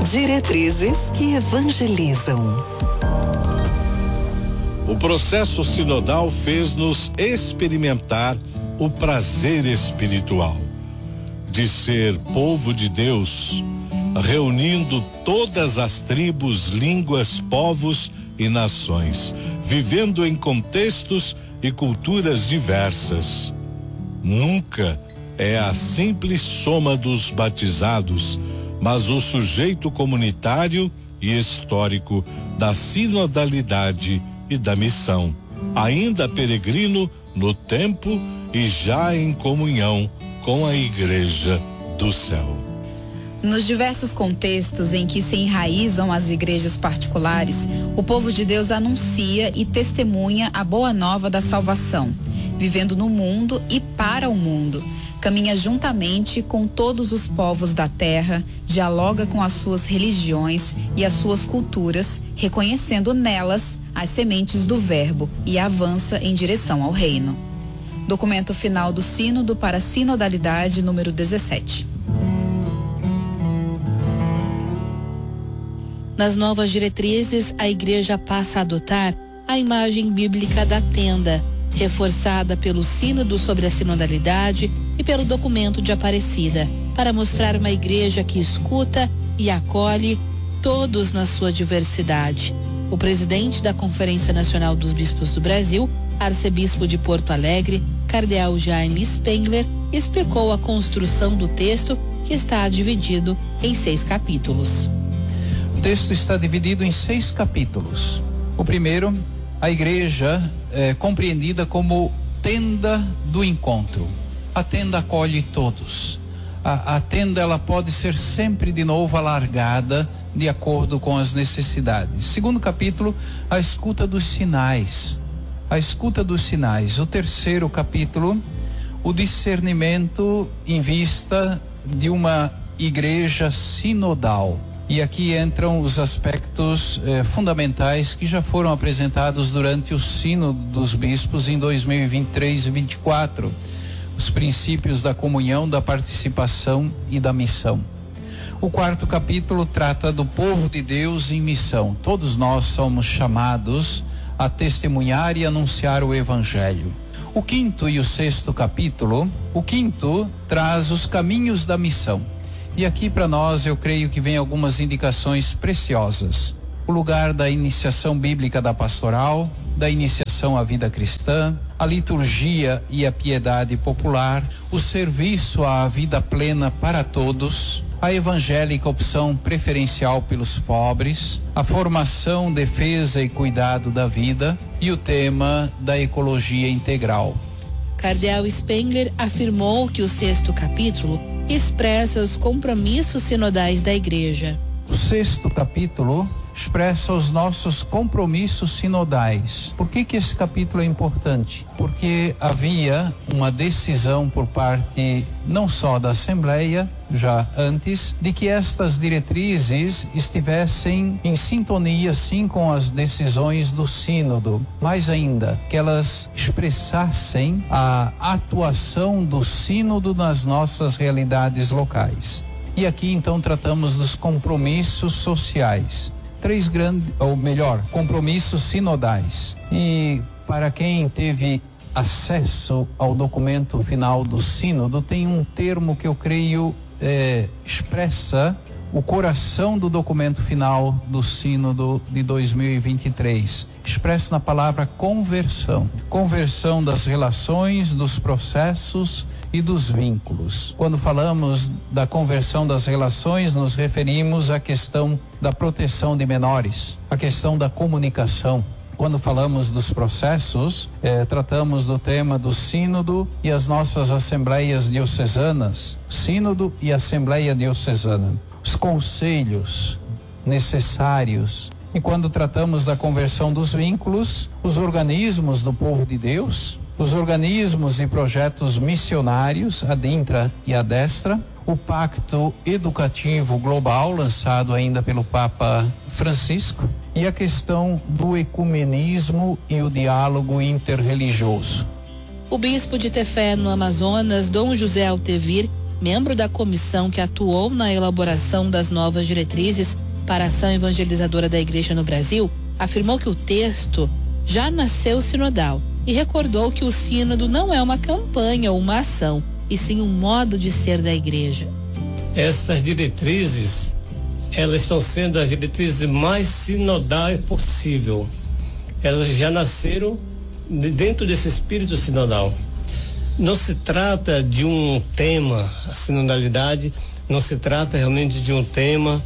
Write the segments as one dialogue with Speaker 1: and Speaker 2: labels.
Speaker 1: Diretrizes que evangelizam.
Speaker 2: O processo sinodal fez-nos experimentar o prazer espiritual de ser povo de Deus, reunindo todas as tribos, línguas, povos e nações, vivendo em contextos e culturas diversas. Nunca é a simples soma dos batizados, mas o sujeito comunitário e histórico da sinodalidade e da missão, ainda peregrino no tempo e já em comunhão com a Igreja do Céu.
Speaker 3: Nos diversos contextos em que se enraizam as igrejas particulares, o povo de Deus anuncia e testemunha a boa nova da salvação, vivendo no mundo e para o mundo. Caminha juntamente com todos os povos da terra, dialoga com as suas religiões e as suas culturas, reconhecendo nelas as sementes do Verbo e avança em direção ao reino. Documento final do Sínodo para a Sinodalidade número 17.
Speaker 4: Nas novas diretrizes, a Igreja passa a adotar a imagem bíblica da tenda, reforçada pelo Sínodo sobre a Sinodalidade e pelo documento de Aparecida, para mostrar uma igreja que escuta e acolhe todos na sua diversidade. O presidente da Conferência Nacional dos Bispos do Brasil, arcebispo de Porto Alegre, cardeal Jaime Spengler, explicou a construção do texto, que está dividido em 6 capítulos.
Speaker 5: O texto está dividido em 6 capítulos. O primeiro, a igreja é compreendida como tenda do encontro. A tenda acolhe todos. A tenda, ela pode ser sempre de novo alargada de acordo com as necessidades. Segundo capítulo, a escuta dos sinais. A escuta dos sinais. O terceiro capítulo, o discernimento em vista de uma igreja sinodal. E aqui entram os aspectos fundamentais que já foram apresentados durante o Sínodo dos Bispos em 2023 e 2024. Os princípios da comunhão, da participação e da missão. O quarto capítulo trata do povo de Deus em missão. Todos nós somos chamados a testemunhar e anunciar o Evangelho. O quinto e o sexto capítulo, o quinto traz os caminhos da missão. E aqui para nós eu creio que vem algumas indicações preciosas. O lugar da iniciação bíblica da pastoral, da iniciação à vida cristã, a liturgia e a piedade popular, o serviço à vida plena para todos, a evangélica opção preferencial pelos pobres, a formação, defesa e cuidado da vida e o tema da ecologia integral.
Speaker 4: Cardeal Spengler afirmou que o 6º capítulo expressa os compromissos sinodais da Igreja.
Speaker 5: O 6º capítulo expressa os nossos compromissos sinodais. Por que esse capítulo é importante? Porque havia uma decisão por parte não só da Assembleia, já antes, de que estas diretrizes estivessem em sintonia sim com as decisões do Sínodo. Mais ainda, que elas expressassem a atuação do Sínodo nas nossas realidades locais. E aqui então tratamos dos compromissos sociais. 3 grandes, ou melhor, compromissos sinodais. E para quem teve acesso ao documento final do Sínodo, tem um termo que eu creio expressa o coração do documento final do Sínodo de 2023. Expresso na palavra conversão. Conversão das relações, dos processos e dos vínculos. Quando falamos da conversão das relações, nos referimos à questão da proteção de menores, a questão da comunicação. Quando falamos dos processos, tratamos do tema do Sínodo e as nossas assembleias diocesanas. Sínodo e Assembleia Diocesana. Os conselhos necessários. E quando tratamos da conversão dos vínculos, os organismos do povo de Deus, os organismos e projetos missionários, a DINTRA e a DESTRA, o Pacto Educativo Global, lançado ainda pelo Papa Francisco, e a questão do ecumenismo e o diálogo interreligioso.
Speaker 4: O bispo de Tefé, no Amazonas, Dom José Altevir, membro da comissão que atuou na elaboração das novas diretrizes para a ação evangelizadora da Igreja no Brasil, afirmou que o texto já nasceu sinodal e recordou que o sínodo não é uma campanha ou uma ação, e sim um modo de ser da Igreja.
Speaker 6: Essas diretrizes, elas estão sendo as diretrizes mais sinodais possível. Elas já nasceram dentro desse espírito sinodal. Não se trata de um tema, a sinodalidade, não se trata realmente de um tema,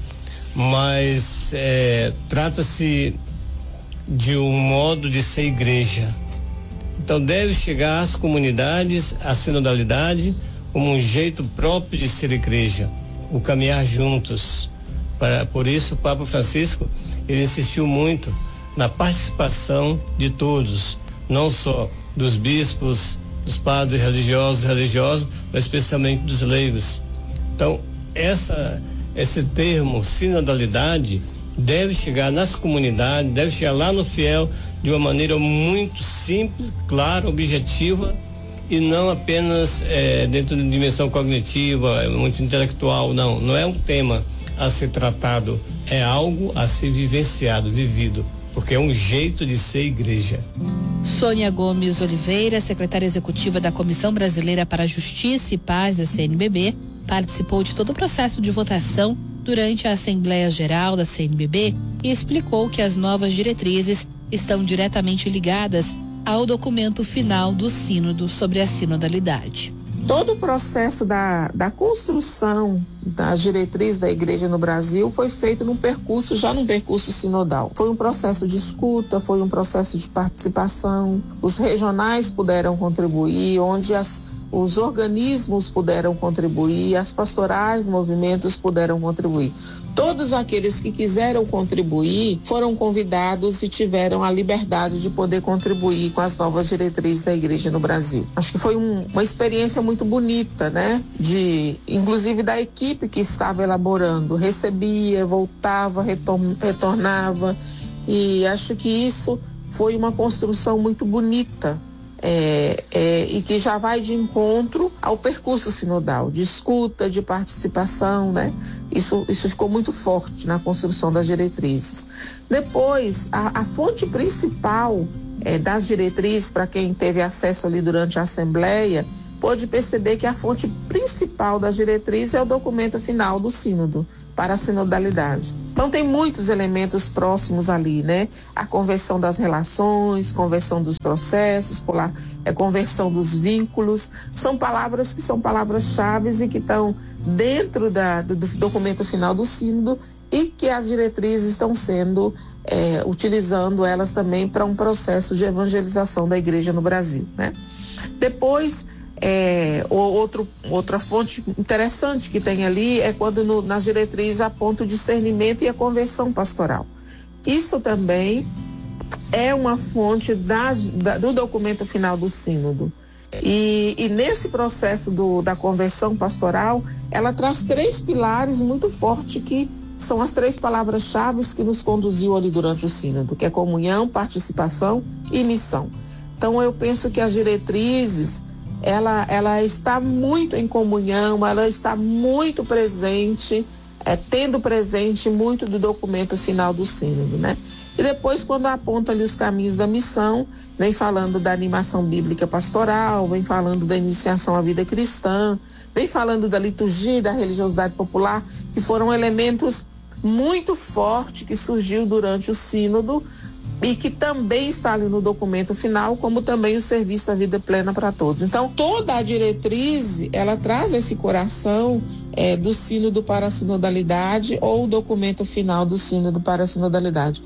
Speaker 6: mas trata-se de um modo de ser igreja. Então deve chegar às comunidades a sinodalidade como um jeito próprio de ser igreja, o caminhar juntos. Por isso o Papa Francisco, ele insistiu muito na participação de todos, não só dos bispos, dos padres religiosos, mas especialmente dos leigos. Então, esse termo sinodalidade deve chegar nas comunidades, deve chegar lá no fiel de uma maneira muito simples, clara, objetiva, e não apenas dentro de dimensão cognitiva, muito intelectual. Não é um tema a ser tratado, é algo a ser vivenciado, vivido, porque é um jeito de ser igreja.
Speaker 4: Sônia Gomes Oliveira, secretária executiva da Comissão Brasileira para a Justiça e Paz da CNBB, participou de todo o processo de votação durante a Assembleia Geral da CNBB e explicou que as novas diretrizes estão diretamente ligadas ao documento final do Sínodo sobre a sinodalidade.
Speaker 7: Todo o processo da construção das diretrizes da Igreja no Brasil foi feito num percurso sinodal. Foi um processo de escuta, foi um processo de participação. Os regionais puderam contribuir, onde os organismos puderam contribuir, as pastorais, movimentos puderam contribuir. Todos aqueles que quiseram contribuir foram convidados e tiveram a liberdade de poder contribuir com as novas diretrizes da Igreja no Brasil. Acho que foi uma experiência muito bonita, né? Inclusive da equipe que estava elaborando, recebia, voltava, retornava, e acho que isso foi uma construção muito bonita. E que já vai de encontro ao percurso sinodal, de escuta, de participação, né? Isso ficou muito forte na construção das diretrizes. Depois, a fonte principal das diretrizes, para quem teve acesso ali durante a Assembleia, pôde perceber que a fonte principal das diretrizes é o documento final do Sínodo para a sinodalidade. Então tem muitos elementos próximos ali, né? A conversão das relações, conversão dos processos, conversão dos vínculos, são palavras que são palavras-chave e que estão dentro do documento final do Sínodo e que as diretrizes estão sendo, utilizando elas também para um processo de evangelização da Igreja no Brasil, né? Depois, outra fonte interessante que tem ali é quando nas diretrizes aponta o discernimento e a conversão pastoral. Isso também é uma fonte do documento final do Sínodo. E nesse processo da conversão pastoral, ela traz 3 pilares muito fortes que são as 3 palavras-chave que nos conduziu ali durante o Sínodo, que é comunhão, participação e missão. Então eu penso que as diretrizes ela está muito em comunhão, ela está muito presente, tendo presente muito do documento final do Sínodo, né? E depois, quando aponta ali os caminhos da missão, vem falando da animação bíblica pastoral, vem falando da iniciação à vida cristã, vem falando da liturgia e da religiosidade popular, que foram elementos muito fortes que surgiu durante o Sínodo, e que também está ali no documento final, como também o serviço à vida plena para todos. Então, toda a diretriz, ela traz esse coração do Sínodo para a sinodalidade ou o documento final do Sínodo para a sinodalidade.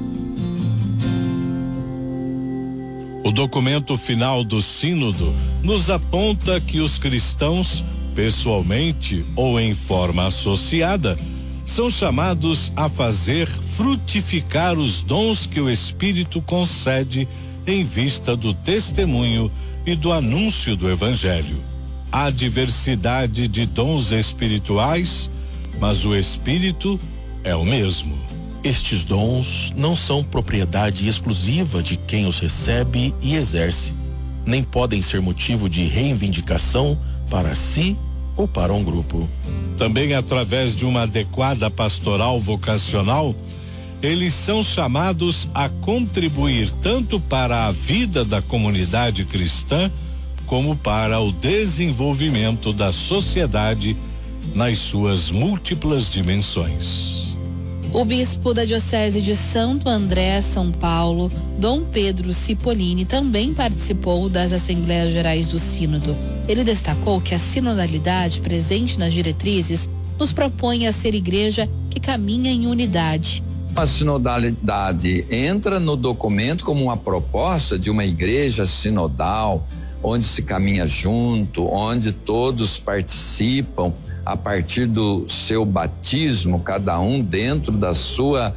Speaker 2: O documento final do Sínodo nos aponta que os cristãos, pessoalmente ou em forma associada, são chamados a fazer frutificar os dons que o Espírito concede em vista do testemunho e do anúncio do Evangelho. Há diversidade de dons espirituais, mas o Espírito é o mesmo.
Speaker 8: Estes dons não são propriedade exclusiva de quem os recebe e exerce, nem podem ser motivo de reivindicação para si ou para um grupo.
Speaker 2: Também através de uma adequada pastoral vocacional, eles são chamados a contribuir tanto para a vida da comunidade cristã, como para o desenvolvimento da sociedade nas suas múltiplas dimensões.
Speaker 4: O bispo da Diocese de Santo André, São Paulo, Dom Pedro Cipollini, também participou das Assembleias Gerais do Sínodo. Ele destacou que a sinodalidade presente nas diretrizes nos propõe a ser igreja que caminha em unidade.
Speaker 9: A sinodalidade entra no documento como uma proposta de uma igreja sinodal, onde se caminha junto, onde todos participam a partir do seu batismo, cada um dentro da sua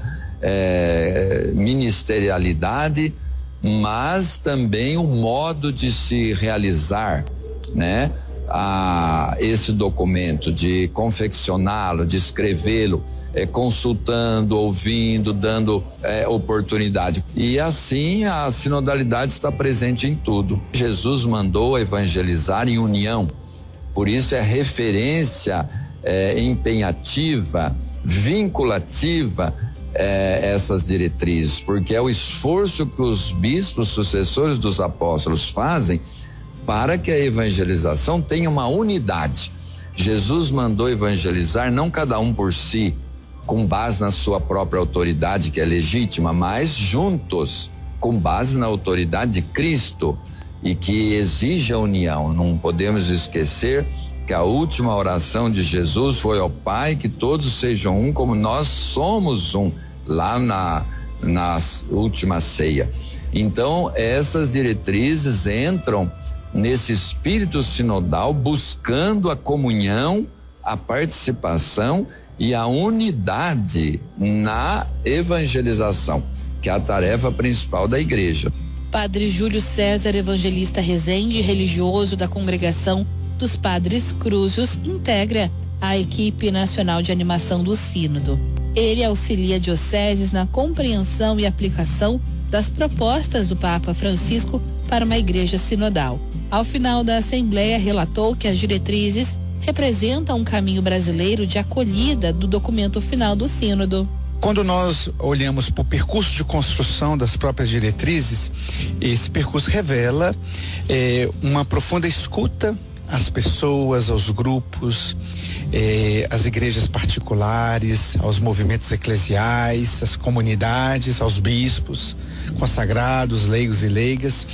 Speaker 9: ministerialidade, mas também o modo de se realizar, né? Esse documento, de confeccioná-lo, de escrevê-lo, consultando, ouvindo, dando oportunidade. E assim a sinodalidade está presente em tudo. Jesus mandou evangelizar em união, por isso é referência empenhativa, vinculativa, essas diretrizes, porque é o esforço que os bispos sucessores dos apóstolos fazem para que a evangelização tenha uma unidade. Jesus mandou evangelizar não cada um por si, com base na sua própria autoridade, que é legítima, mas juntos, com base na autoridade de Cristo, e que exige a união. Não podemos esquecer que a última oração de Jesus foi ao Pai, que todos sejam um como nós somos um, lá na última ceia. Então, essas diretrizes entram nesse espírito sinodal, buscando a comunhão, a participação e a unidade na evangelização, que é a tarefa principal da igreja.
Speaker 4: Padre Júlio César Evangelista Rezende, religioso da Congregação dos Padres Crúzios, integra a equipe nacional de animação do Sínodo. Ele auxilia dioceses na compreensão e aplicação das propostas do Papa Francisco para uma igreja sinodal. Ao final da Assembleia, relatou que as diretrizes representam um caminho brasileiro de acolhida do documento final do Sínodo.
Speaker 10: Quando nós olhamos para o percurso de construção das próprias diretrizes, esse percurso revela uma profunda escuta às pessoas, aos grupos, às igrejas particulares, aos movimentos eclesiais, às comunidades, aos bispos, consagrados, leigos e leigas.